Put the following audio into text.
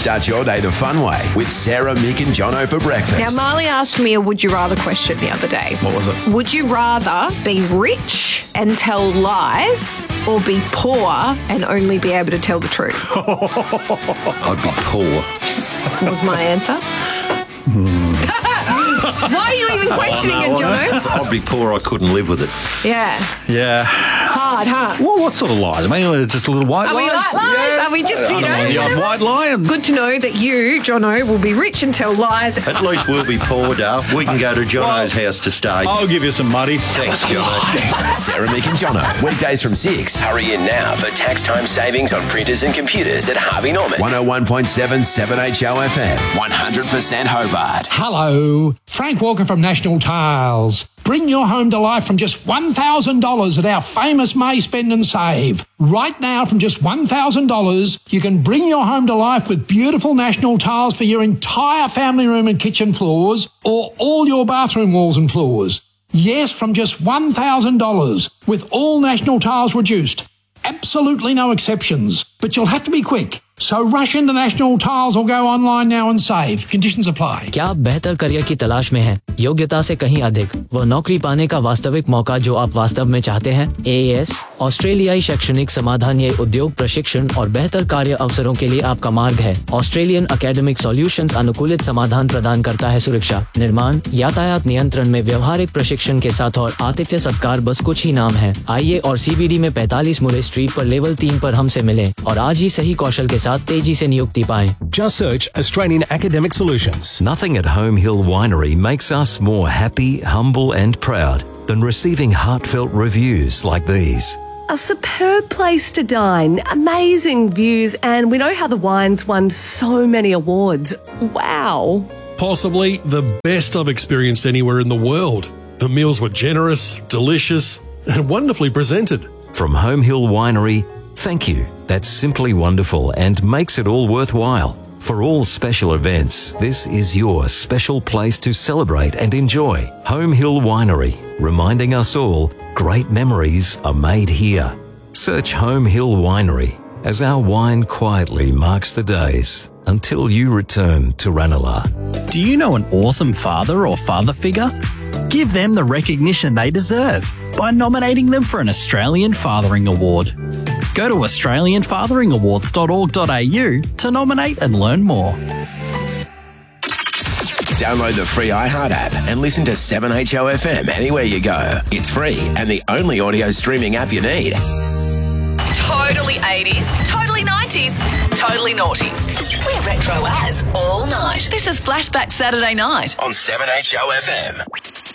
Start your day the fun way with Sarah, Mick and Jono for breakfast. Now, Marley asked me a would you rather question the other day. What was it? Would you rather be rich and tell lies or be poor and only be able to tell the truth? I'd be poor. That was my answer. Why are you even questioning it, Jono? I'd be poor. I couldn't live with it. Yeah. Yeah. Hard, huh? Well, what sort of lies? I mean, just a little white Are lies? we like lies? Yeah. Are we just, you know? The odd white lie. Good to know that you, Jono, will be rich and tell lies. At least we'll be poor, Dale. We can go to Jono's house to stay. I'll give you some money. Thanks, Jono. Sarah, Mick and Jono. Weekdays from 6. Hurry in now for tax time savings on printers and computers at Harvey Norman. 101.7 7HO FM. 100% Hobart. Hello, Frank Walker from National Tiles. Bring your home to life from just $1,000 at our famous May Spend and Save. Right now, from just $1,000, you can bring your home to life with beautiful National Tiles for your entire family room and kitchen floors or all your bathroom walls and floors. Yes, from just $1,000 with all National Tiles reduced. Absolutely no exceptions, but you'll have to be quick. So rush into National Tiles or go online now and save. Conditions apply. क्या आप बेहतर career की तलाश में हैं? योग्यता से कहीं अधिक वो नौकरी पाने का वास्तविक मौका जो आप वास्तव में चाहते हैं? AAS ऑस्ट्रेलियाई शैक्षणिक समाधान ये उद्योग प्रशिक्षण और बेहतर कार्य अवसरों के लिए आपका मार्ग है। ऑस्ट्रेलियन एकेडमिक सॉल्यूशंस अनुकूलित समाधान प्रदान करता है सुरक्षा, निर्माण, यातायात नियंत्रण में व्यवहारिक प्रशिक्षण के साथ और आतिथ्य सत्कार बस कुछ ही नाम है। आइए और CBD में 45 मुले स्ट्रीट पर लेवल 3 पर हमसे मिलें और आज ही सही कौशल के साथ तेजी से नियुक्ति पाएं। Just search Australian Academic Solutions. Nothing at Home Hill Winery makes us more happy, humble and proud than receiving heartfelt reviews like these. A superb place to dine, amazing views, and we know how the wine's won so many awards. Wow. Possibly the best I've experienced anywhere in the world. The meals were generous, delicious, and wonderfully presented. From Home Hill Winery, thank you. That's simply wonderful and makes it all worthwhile. For all special events, this is your special place to celebrate and enjoy. Home Hill Winery, reminding us all great memories are made here. Search Home Hill Winery as our wine quietly marks the days until you return to Ranelagh. Do you know an awesome father or father figure? Give them the recognition they deserve by nominating them for an Australian Fathering Award. Go to australianfatheringawards.org.au to nominate and learn more. Download the free iHeart app and listen to 7HO FM anywhere you go. It's free and the only audio streaming app you need. Totally 80s, totally 90s, totally noughties. We're retro as all night. This is Flashback Saturday night on 7HO FM.